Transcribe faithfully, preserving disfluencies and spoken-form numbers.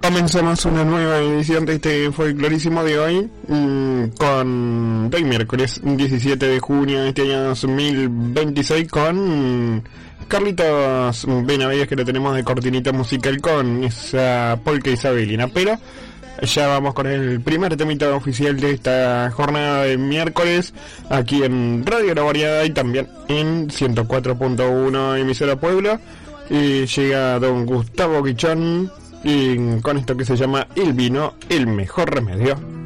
comenzamos una nueva edición de este folclorísimo de hoy, mmm, con hoy miércoles diecisiete de junio de este año dos mil veintiséis, con Carlitos Benavides, que lo tenemos de cortinita musical con esa polka isabelina. Pero ya vamos con el primer temita oficial de esta jornada de miércoles, aquí en Radio La Variada y también en ciento cuatro punto uno emisora Pueblo. Y llega don Gustavo Quichón y con esto que se llama El vino, el mejor remedio.